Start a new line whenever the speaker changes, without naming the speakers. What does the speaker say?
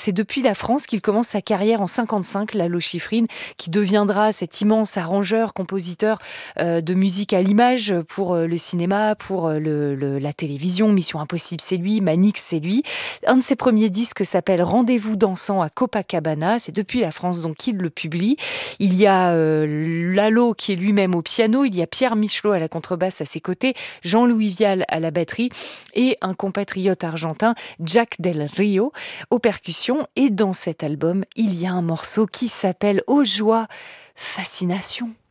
C'est depuis la France qu'il commence sa carrière en 55, Lalo Schifrin, qui deviendra cet immense arrangeur, compositeur de musique à l'image pour le cinéma, pour la télévision. Mission Impossible, c'est lui. Manix, c'est lui. Un de ses premiers disques s'appelle Rendez-vous dansant à Copacabana. C'est depuis la France donc qu'il le publie. Il y a Lalo qui est lui-même au piano. Il y a Pierre Michelot à la contrebasse à ses côtés, Jean-Louis Vial à la batterie et un compatriote argentin, Jack Del Rio, aux percussions. Et dans cet album, il y a un morceau qui s'appelle Aux joies, fascination.